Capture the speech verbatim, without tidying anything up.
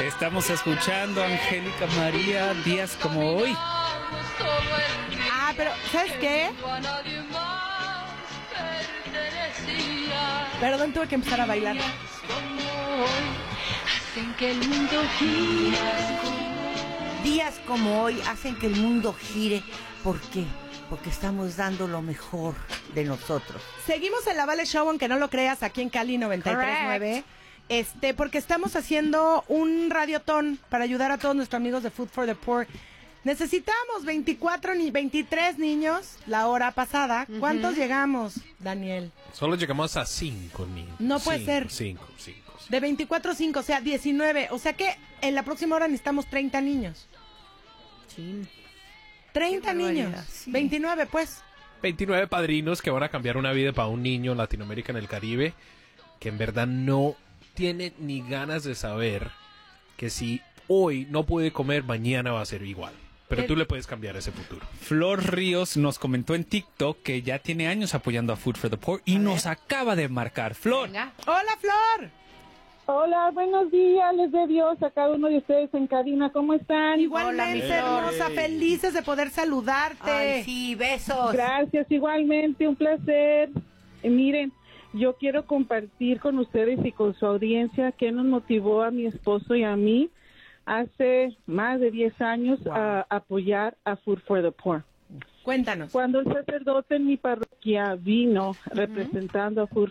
Estamos escuchando a Angélica María, días como hoy. Ah, pero ¿sabes qué? Perdón, tuve que empezar a bailar. Días como hoy hacen que el mundo gire. ¿Por qué? Porque estamos dando lo mejor de nosotros. Seguimos en la Vale Show, aunque no lo creas, aquí en Cali noventa y tres punto nueve. Este, porque estamos haciendo un radiotón para ayudar a todos nuestros amigos de Food for the Poor. Necesitamos veinticuatro ni veintitrés niños la hora pasada. ¿Cuántos uh-huh. llegamos, Daniel? Solo llegamos a cinco niños. No puede cinco, ser. Cinco, cinco, cinco. De veinticuatro a cinco, o sea, diecinueve. O sea que en la próxima hora necesitamos treinta niños. Sí. treinta niños. Sí. veintinueve, pues. veintinueve padrinos que van a cambiar una vida para un niño en Latinoamérica, en el Caribe, que en verdad no tiene ni ganas de saber que si hoy no puede comer, mañana va a ser igual. Pero tú le puedes cambiar ese futuro. Flor Ríos nos comentó en TikTok que ya tiene años apoyando a Food for the Poor y nos acaba de marcar. Flor. Venga. Hola, Flor. Hola, buenos días, les dé Dios a cada uno de ustedes en cabina. ¿Cómo están? Igualmente, Hola, hermosa, felices de poder saludarte. Ay, sí, besos. Gracias, igualmente, un placer. Eh, miren, yo quiero compartir con ustedes y con su audiencia qué nos motivó a mi esposo y a mí hace más de diez años wow. a apoyar a Food for the Poor. Cuéntanos. Cuando el sacerdote en mi parroquia vino uh-huh. representando a Food